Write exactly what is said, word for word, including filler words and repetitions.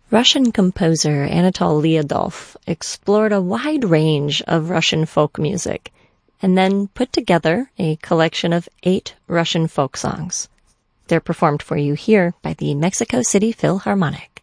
Russian composer Anatol Lyudov explored a wide range of Russian folk music and then put together a collection of eight Russian folk songs. They're performed for you here by the Mexico City Philharmonic.